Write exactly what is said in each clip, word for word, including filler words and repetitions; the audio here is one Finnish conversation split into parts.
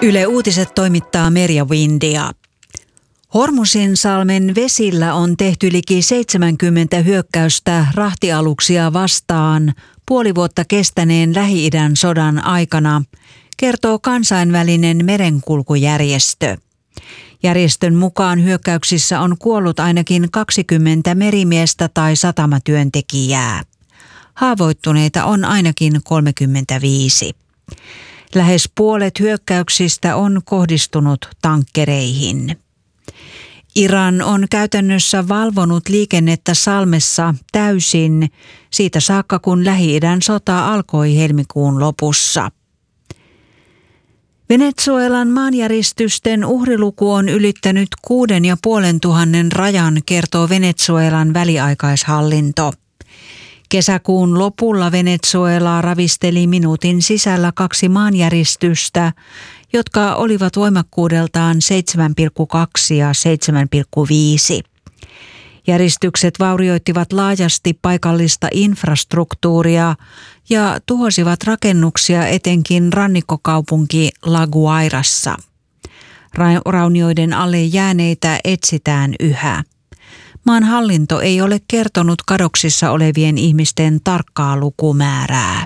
Yle Uutiset toimittaa Merja Windia. Hormuzinsalmen vesillä on tehty liki seitsemänkymmentä hyökkäystä rahtialuksia vastaan puoli vuotta kestäneen Lähi-idän sodan aikana, kertoo kansainvälinen merenkulkujärjestö. Järjestön mukaan hyökkäyksissä on kuollut ainakin kaksikymmentä merimiestä tai satamatyöntekijää. Haavoittuneita on ainakin kolmekymmentäviisi. Lähes puolet hyökkäyksistä on kohdistunut tankkereihin. Iran on käytännössä valvonut liikennettä salmessa täysin siitä saakka, kun Lähi-idän sota alkoi helmikuun lopussa. Venezuelan maanjäristysten uhriluku on ylittänyt kuuden ja puolen tuhannen rajan, kertoo Venezuelan väliaikaishallinto. Kesäkuun lopulla Venezuelaa ravisteli minuutin sisällä kaksi maanjäristystä, jotka olivat voimakkuudeltaan seitsemän pilkku kaksi ja seitsemän pilkku viisi. Järistykset vaurioittivat laajasti paikallista infrastruktuuria ja tuhosivat rakennuksia etenkin rannikkokaupunki La Guairassa. Ra- raunioiden alle jääneitä etsitään yhä. Maan hallinto ei ole kertonut kadoksissa olevien ihmisten tarkkaa lukumäärää.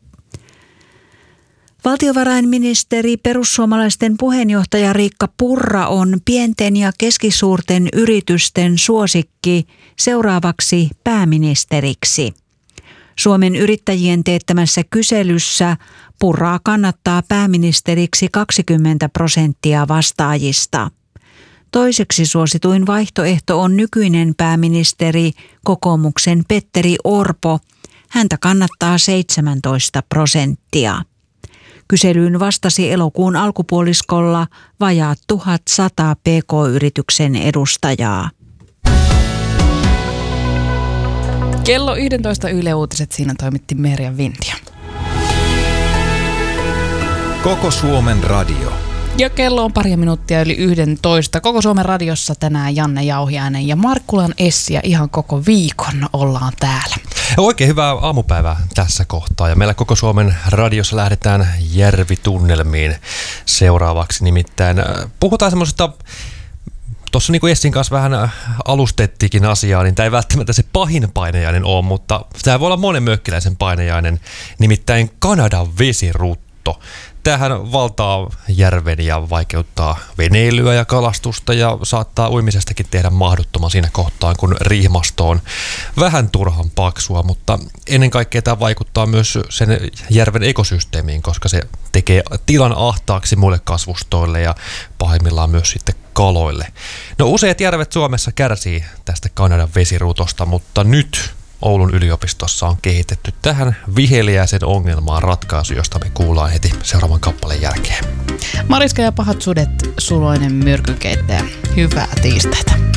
Valtiovarainministeri, perussuomalaisten puheenjohtaja Riikka Purra on pienten ja keskisuurten yritysten suosikki seuraavaksi pääministeriksi. Suomen yrittäjien teettämässä kyselyssä Purraa kannattaa pääministeriksi kaksikymmentä prosenttia vastaajista. Toiseksi suosituin vaihtoehto on nykyinen pääministeri, kokoomuksen Petteri Orpo. Häntä kannattaa seitsemäntoista prosenttia. Kyselyyn vastasi elokuun alkupuoliskolla vajaat tuhatsata P K-yrityksen edustajaa. Kello yksitoista Yle Uutiset, siinä toimitti Merja Windia. Koko Suomen radio. Ja kello on pari minuuttia yli yksitoista. Koko Suomen radiossa tänään Janne Jauhiainen ja Markkulan Essi ja ihan koko viikon ollaan täällä. Oikein hyvää aamupäivää tässä kohtaa ja meillä Koko Suomen radiossa lähdetään järvitunnelmiin seuraavaksi. Nimittäin puhutaan semmoisesta, tuossa niin kuin Essin kanssa vähän alustettikin asiaa, niin tämä ei välttämättä se pahin painajainen ole, mutta tämä voi olla monen mökkiläisen painajainen, nimittäin Kanadan vesirutto. Tämähän valtaa järven ja vaikeuttaa veneilyä ja kalastusta ja saattaa uimisestakin tehdä mahdottoman siinä kohtaa, kun rihmasto on vähän turhan paksua, mutta ennen kaikkea tämä vaikuttaa myös sen järven ekosysteemiin, koska se tekee tilan ahtaaksi muille kasvustoille ja pahimmillaan myös sitten kaloille. No useat järvet Suomessa kärsii tästä Kanadan vesirutosta, mutta nyt Oulun yliopistossa on kehitetty tähän viheliäisen ongelmaan ratkaisu, josta me kuullaan heti seuraavan kappaleen jälkeen. Mariska ja pahat sudet, suloinen myrkykeittäjä. Hyvää tiistaita.